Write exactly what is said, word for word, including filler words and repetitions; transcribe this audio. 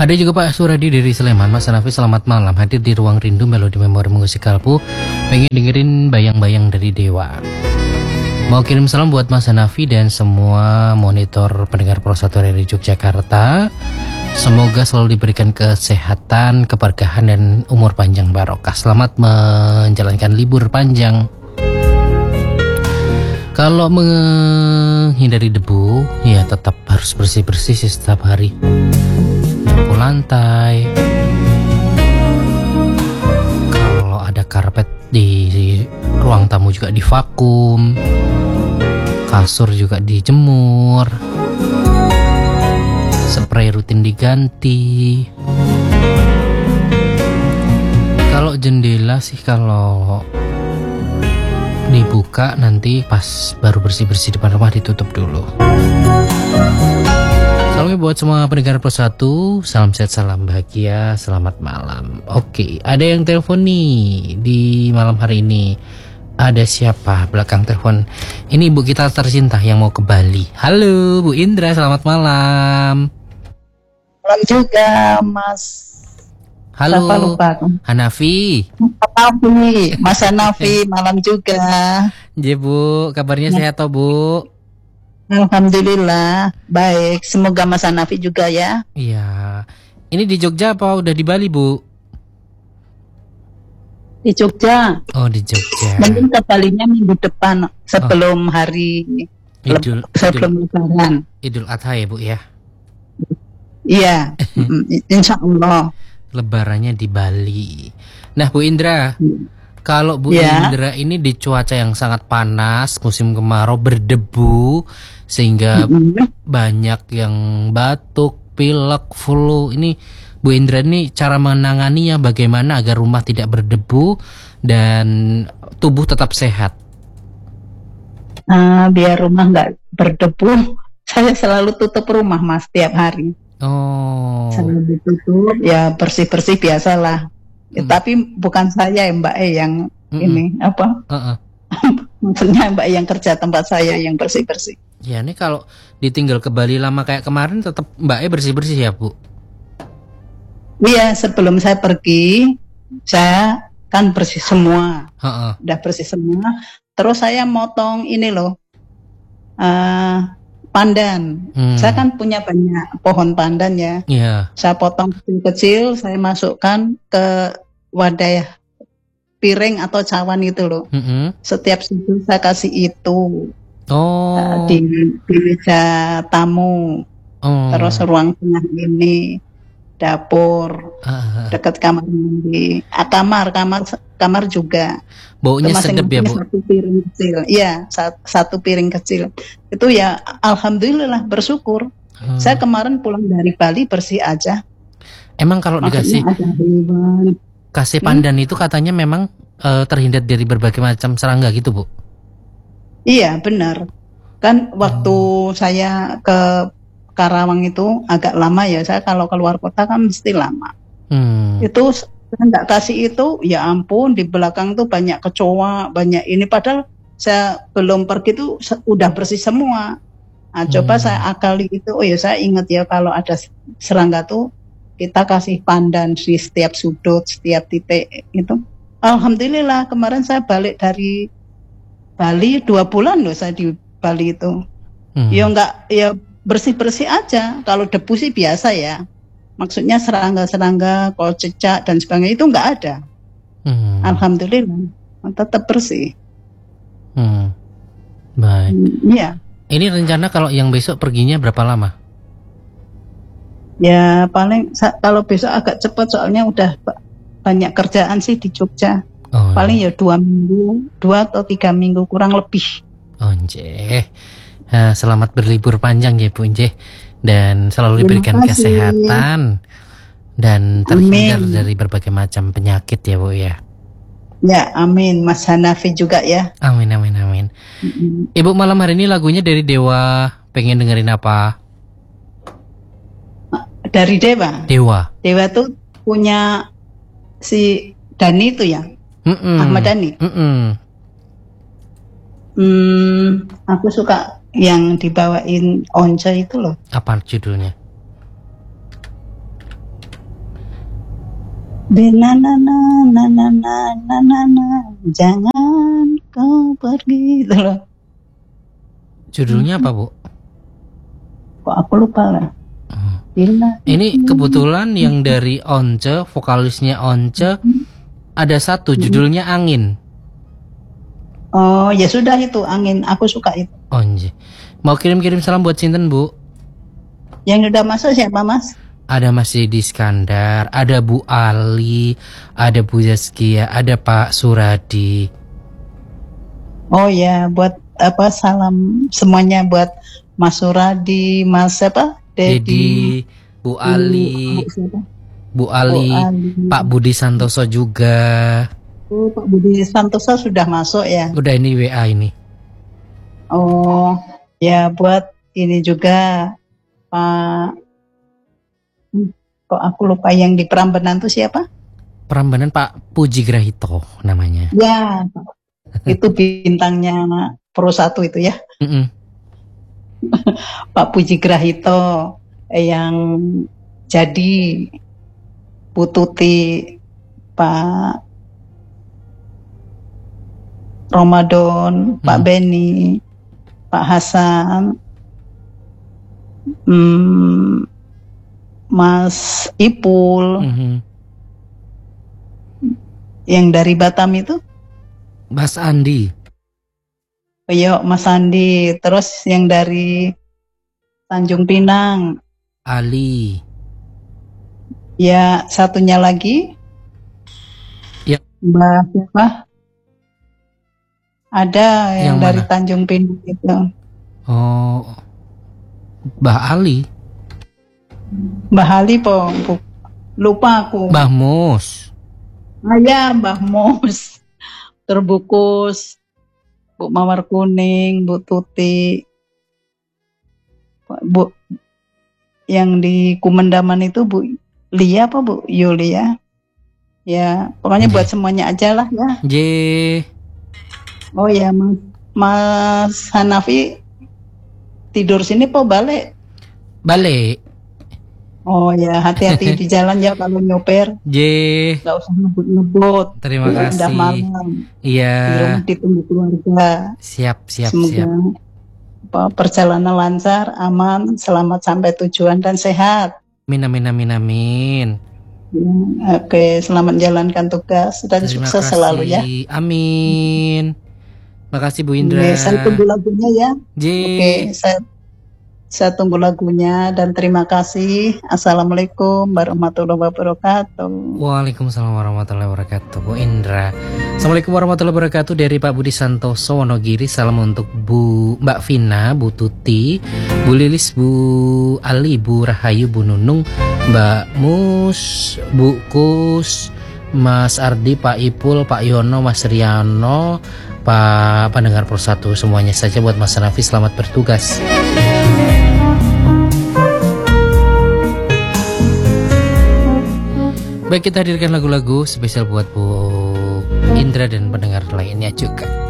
Ada juga Pak Suradi dari Sleman. Mas Hanafi selamat malam, hadir di Ruang Rindu Melodi Memori Musik Kalbu. Pengen dengerin bayang-bayang dari Dewa. Mau kirim salam buat Mas Hanafi dan semua monitor pendengar Pro satu dari Yogyakarta. Semoga selalu diberikan kesehatan, keberkahan dan umur panjang barokah. Selamat menjalankan libur panjang. Kalau menghindari debu, ya tetap harus bersih-bersih sih setiap hari. Nyapu lantai. Kalau ada karpet di ruang tamu juga divakum. Kasur juga dijemur. Spray rutin diganti. Kalau jendela sih kalau dibuka nanti pas baru bersih-bersih depan rumah ditutup dulu. Salamnya buat semua pendengar Pro satu, salam sehat, salam bahagia, selamat malam. Oke, ada yang telepon nih di malam hari ini. Ada siapa belakang telepon? Ini ibu kita tercinta yang mau ke Bali. Halo Bu Indra, selamat malam. Malam juga Mas. Halo lupa, lupa. Hanafi. Hanafi, Mas Hanafi, malam juga. Ya Bu, kabarnya ya. Sehat toh Bu? Alhamdulillah, baik. Semoga Mas Hanafi juga ya. Iya. Ini di Jogja apa udah di Bali Bu? Di Jogja. Oh di Jogja. Mungkin ke Balinya minggu depan sebelum oh. hari Idul, sebelum Lebaran. Idul Adha ya Bu ya? Iya, insya Allah. Lebarannya di Bali. Nah Bu Indra, hmm. kalau Bu ya. Indra ini di cuaca yang sangat panas, musim kemarau berdebu, sehingga hmm. banyak yang batuk, pilek, flu. Ini Bu Indra ini cara menanganinya bagaimana agar rumah tidak berdebu dan tubuh tetap sehat? Uh, biar rumah nggak berdebu, saya selalu tutup rumah Mas tiap hari. Oh. Selalu ditutup, ya bersih-bersih biasalah. Ya, hmm. Tapi bukan saya ya Mbak E yang hmm. ini apa? Uh-uh. Maksudnya Mbak E yang kerja tempat saya yang bersih-bersih. Ya ini kalau ditinggal ke Bali lama kayak kemarin tetap Mbak E bersih-bersih ya Bu? Iya, sebelum saya pergi saya kan bersih semua. Uh-uh. Udah bersih semua. Terus saya motong ini loh. Uh, pandan, hmm. saya kan punya banyak pohon pandan ya. Yeah. Saya potong kecil-kecil, saya masukkan ke wadah piring atau cawan itu loh. Mm-hmm. Setiap sudut saya kasih itu. Oh. Di, di meja tamu, oh. Terus ruang tengah ini, dapur, uh. dekat kamar mandi, ah, kamar, kamar, kamar juga. Baunya sedap ya Bu? Satu piring kecil, iya satu, satu piring kecil. Itu ya alhamdulillah bersyukur. Hmm. Saya kemarin pulang dari Bali bersih aja. Emang kalau dikasih kasih pandan hmm? itu katanya memang uh, terhindar dari berbagai macam serangga gitu Bu? Iya benar. Kan waktu hmm. saya ke Karawang itu agak lama ya. Saya kalau keluar kota kan mesti lama. Hmm. Itu saya nggak kasih itu, ya ampun di belakang tuh banyak kecoa, banyak ini. Padahal saya belum pergi tuh udah bersih semua. Nah, coba hmm. saya akali itu, oh ya saya ingat ya kalau ada serangga tuh kita kasih pandan di setiap sudut, setiap titik itu. Alhamdulillah kemarin saya balik dari Bali dua bulan loh saya di Bali itu. Hmm. Ya nggak, ya bersih-bersih aja. Kalau debu sih biasa ya. Maksudnya serangga-serangga, kalau cecak dan sebagainya itu nggak ada. Hmm. Alhamdulillah, tetap bersih. Hmm. Baik. Iya. Hmm, Ini rencana kalau yang besok perginya berapa lama? Ya paling kalau besok agak cepat soalnya udah banyak kerjaan sih di Jogja. Oh, paling ya dua minggu, dua atau tiga minggu kurang lebih. Oh, njeh. Nah, selamat berlibur panjang ya Bu Njeh. Dan selalu diberikan kesehatan dan terhindar amin. Dari berbagai macam penyakit ya Bu ya. Ya amin. Mas Hanafi juga ya. Amin amin amin. Mm-hmm. Ibu malam hari ini lagunya dari Dewa, pengen dengerin apa? Dari Dewa. Dewa. Dewa tuh punya si Dani itu ya. Mm-mm. Ahmad Dhani. Mm-mm. Hmm, aku suka yang dibawain Once itu loh. Apa judulnya? Benanana, nanana, nanana, jangan kau pergi. Itu loh. Judulnya apa, Bu? Kok aku lupa lah. Hmm. Ini kebetulan yang dari Once, vokalisnya Once, ada satu judulnya Angin. Oh ya sudah itu Angin, aku suka itu. Once. Mau kirim-kirim salam buat Sinten, Bu? Yang udah masuk siapa, Mas? Ada Mas Dedi Iskandar, ada Bu Ali, ada Bu Zaskia, ada Pak Suradi. Oh ya, buat apa salam semuanya buat Mas Suradi, Mas apa? Dedi, Bu Ali, Bu, Bu Ali, Bu Ali, Pak Budi Santoso juga. Oh, Pak Budi Santoso sudah masuk ya? Udah, ini W A ini. Oh, ya buat ini juga Pak, kok aku lupa yang di Prambanan tuh siapa? Prambanan Pak Puji Grahito namanya. Ya, itu bintangnya Pro satu itu ya. Pak Puji Grahito yang jadi Bu Tuti, Pak Ramadan, hmm. Pak Beni, Pak Hasan, hmm, Mas Ipul, hmm. yang dari Batam itu, Mas Andi. Ayo Mas Andi, terus yang dari Tanjung Pinang, Ali. Ya satunya lagi, ya Mbak siapa? Ada yang, yang dari mana? Tanjung Pinang itu. Oh, Mbah Ali. Mbah Ali po, po, lupa aku. Mbah Mus. Ah ya, Mbah Mus. Terbungkus. Bu Mawar Kuning, Bu Tuti. Bu yang di Kumendaman itu Bu Lia apa Bu Yulia? Ya, pokoknya J. buat semuanya aja lah ya. J. Oh ya, Mas, Mas Hanafi tidur sini po balik? Balik. Oh ya, hati-hati di jalan ya kalau nyoper. J. Gak usah ngebut-ngebut. Terima ya, kasih. Udah malam. Iya. Di rumah ditunggu keluarga. Siap, siap, Semoga siap. perjalanan lancar, aman, selamat sampai tujuan dan sehat. Amin, amin, amin, amin. Ya, oke, selamat menjalankan tugas dan Terima sukses kasih. selalu ya. Amin. Makasih Bu Indra. Oke, saya tunggu lagunya ya. J. Oke, saya saya tunggu lagunya dan terima kasih. Assalamualaikum warahmatullahi wabarakatuh. Waalaikumsalam warahmatullahi wabarakatuh, Bu Indra. Assalamualaikum warahmatullahi wabarakatuh dari Pak Budi Santoso Wonogiri. Salam untuk Bu Mbak Vina, Bu Tuti, Bu Lilis, Bu Ali, Bu Rahayu, Bu Nunung, Mbak Mus, Bu Kus, Mas Ardi, Pak Ipul, Pak Yono, Mas Riano, Pak pendengar Pro satu, semuanya saja buat Mas Nafi, selamat bertugas. Baik, kita hadirkan lagu-lagu spesial buat Bu Indra dan pendengar lainnya juga.